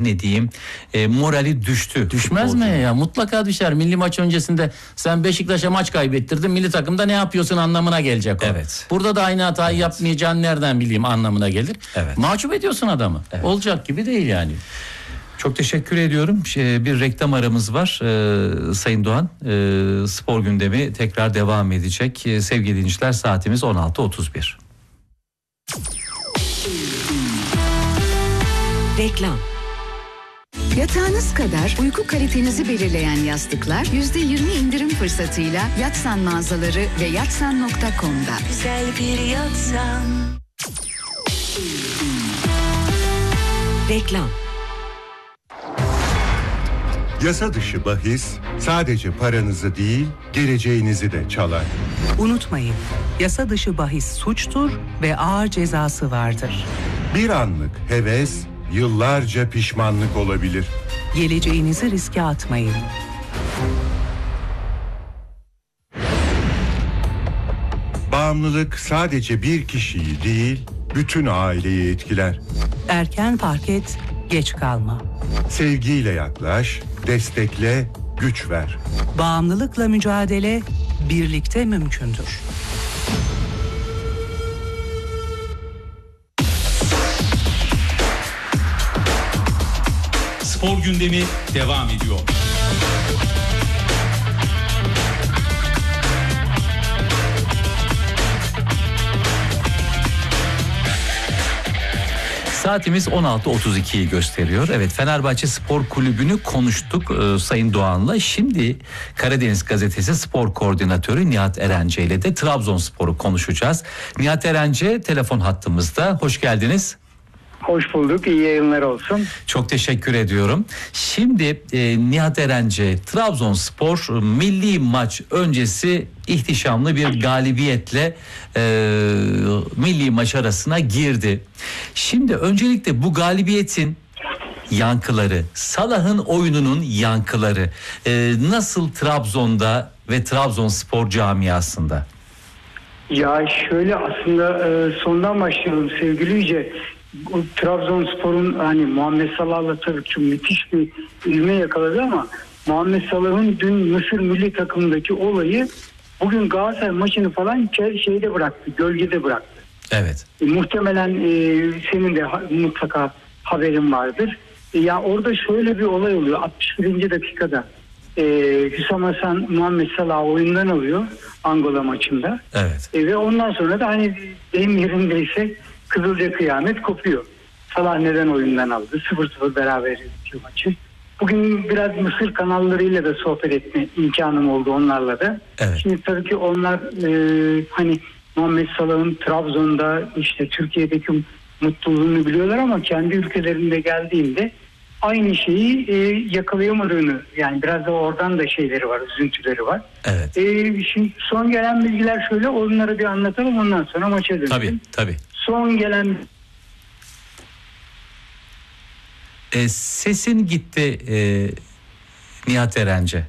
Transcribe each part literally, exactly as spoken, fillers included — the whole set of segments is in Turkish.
ne diyeyim e, morali düştü. Düşmez mi ya? Mutlaka düşer. Milli maç öncesinde sen Beşiktaş'a maç kaybettirdin. Milli takımda ne yapıyorsun anlamına gelecek o. Evet. Burada da aynı hatayı evet. yapmayacağını nereden bileyim anlamına gelir. Evet. Mahcup ediyorsun adamı. Evet. Olacak gibi değil yani. Çok teşekkür ediyorum. Bir reklam aramız var ee, Sayın Doğan. Ee, spor gündemi tekrar devam edecek. Ee, sevgili dinleyiciler, saatimiz on altı otuz bir. Reklam. Yatağınız kadar uyku kalitenizi belirleyen yastıklar yüzde yirmi indirim fırsatıyla Yatsan mağazaları ve yatsan nokta com'da. Güzel bir yatsan. Reklam. Yasa dışı bahis sadece paranızı değil, geleceğinizi de çalar. Unutmayın, yasa dışı bahis suçtur ve ağır cezası vardır. Bir anlık heves, yıllarca pişmanlık olabilir. Geleceğinizi riske atmayın. Bağımlılık sadece bir kişiyi değil, bütün aileyi etkiler. Erken fark et, geç kalma. Sevgiyle yaklaş, destekle, güç ver. Bağımlılıkla mücadele birlikte mümkündür. Spor gündemi devam ediyor. Saatimiz on altı otuz ikiyi gösteriyor. Evet, Fenerbahçe Spor Kulübü'nü konuştuk e, Sayın Doğan'la. Şimdi Karadeniz Gazetesi Spor Koordinatörü Nihat Erence ile de Trabzonspor'u konuşacağız. Nihat Erence telefon hattımızda. Hoş geldiniz. Hoş bulduk. İyi yayınlar olsun. Çok teşekkür ediyorum. Şimdi e, Nihat Erence, Trabzonspor milli maç öncesi ihtişamlı bir galibiyetle e, milli maç arasına girdi. Şimdi öncelikle bu galibiyetin yankıları, Salah'ın oyununun yankıları e, nasıl Trabzon'da ve Trabzonspor camiasında? Ya şöyle aslında e, sondan başlayalım sevgili Yüce. Trabzonspor'un hani Muhammed Salah'la tabii ki müthiş bir ilme yakaladı ama Muhammed Salah'ın dün Mısır milli takımındaki olayı bugün Galatasaray maçını falan şeyde bıraktı, gölgede bıraktı. Evet. E, muhtemelen e, senin de ha, mutlaka haberin vardır. E, ya orada şöyle bir olay oluyor. altmış birinci dakikada e, Hüsam Hasan Muhammed Salah'ı oyundan alıyor Angola maçında. Evet. E, ve ondan sonra da hani deyim yerindeyse Kızılca kıyamet kopuyor. Salah neden oyundan aldı? sıfır sıfır beraber bitiyor maçı. Bugün biraz Mısır kanallarıyla da sohbet etme imkanım oldu onlarla da. Evet. Şimdi tabii ki onlar e, hani Muhammed Salah'ın Trabzon'da işte Türkiye'deki mutluluğunu biliyorlar ama kendi ülkelerinde geldiğinde aynı şeyi e, yakalayamadığını, yani biraz da oradan da şeyleri var, üzüntüleri var. Evet. E, şimdi son gelen bilgiler şöyle, onları bir anlatalım ondan sonra maça dönelim. Tabii, tabii. Son gelen e, sesin gitti e, Nihat Erence.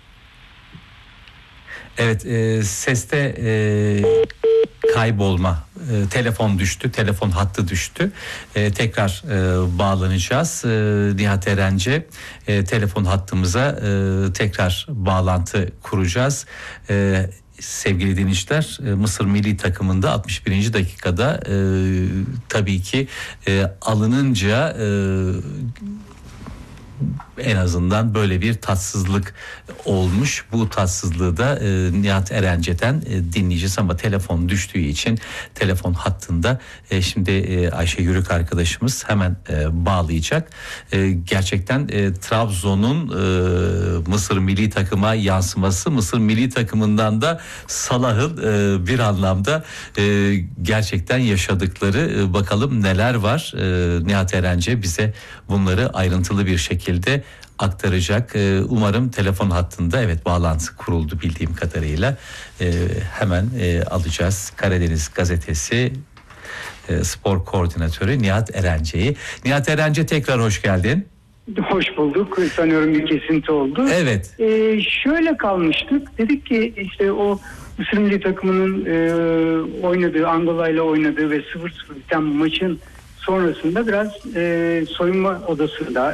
Evet, e, seste e, kaybolma, e, telefon düştü, telefon hattı düştü. E, tekrar e, bağlanacağız. E, Nihat Erence e, telefon hattımıza e, tekrar bağlantı kuracağız. E, Sevgili dinleyiciler, Mısır milli takımında altmış birinci dakikada e, tabii ki e, alınınca e, en azından böyle bir tatsızlık olmuş. Bu tatsızlığı da e, Nihat Erence'den e, dinleyeceğiz ama telefon düştüğü için telefon hattında e, şimdi e, Ayşe Yürük arkadaşımız hemen e, bağlayacak. E, gerçekten e, Trabzon'un e, Mısır milli takıma yansıması, Mısır milli takımından da Salah'ın e, bir anlamda e, gerçekten yaşadıkları, e, bakalım neler var. E, Nihat Erence bize bunları ayrıntılı bir şekilde aktaracak. Umarım telefon hattında, evet, bağlantı kuruldu bildiğim kadarıyla. Hemen alacağız. Karadeniz Gazetesi Spor Koordinatörü Nihat Erence'yi. Nihat Erence, tekrar hoş geldin. Hoş bulduk. Sanıyorum bir kesinti oldu. Evet. Ee, şöyle kalmıştık. Dedik ki işte o Mısır milli takımının e, oynadığı, Angola ile oynadığı ve sıfır sıfır biten maçın sonrasında biraz e, soyunma odasında